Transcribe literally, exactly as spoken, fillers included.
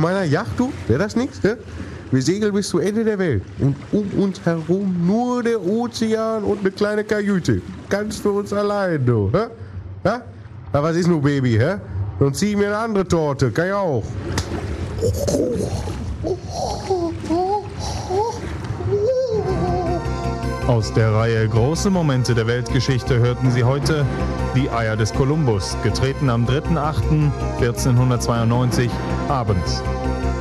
meiner Yacht, du? Wäre das nichts, hä? Wir segeln bis zum Ende der Welt. Und um uns herum nur der Ozean und eine kleine Kajüte. Ganz für uns allein, du. Hä? Ja? Na, was ist nun, Baby, hä? Dann zieh mir eine andere Torte. Kann ich auch. Aus der Reihe Große Momente der Weltgeschichte hörten Sie heute Die Eier des Kolumbus, getreten am dritter achter vierzehnhundertzweiundneunzig abends.